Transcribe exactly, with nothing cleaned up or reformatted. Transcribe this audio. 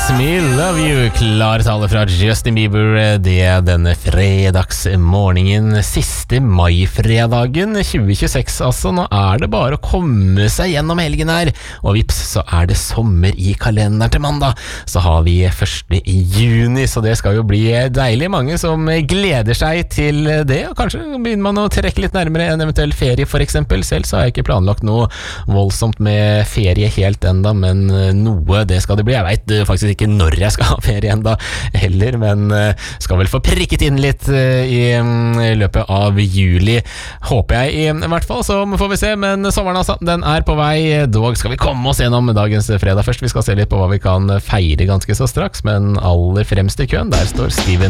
Me Love You, klar tale fra Justin Bieber. Det er denne fredagsmorgenen, siste mai-fredagen tjue tjueseks. Altså, nå er det bare å komme seg gjennom helgen her. Og vips, så er det sommer i kalenderen til mandag. Så har vi første i juni, så det skal jo bli deilig. Mange som gleder seg til det, og kanskje begynner man å trekke litt nærmere en eventuell ferie for eksempel. Selv så har jeg ikke planlagt noe voldsomt med ferie helt enda, men noe det skal det bli. Jeg vet faktisk ikke når jeg skal ha ferie enda heller, men skal vel få prikket inn litt i løpet av juli, håper jeg i hvert fall, så får vi se. Men sommeren altså, den er på vei. Dog skal vi komme oss gjennom dagens fredag først. Vi skal se litt på hva vi kan feire ganske så straks, men aller fremst i køen, der står Steven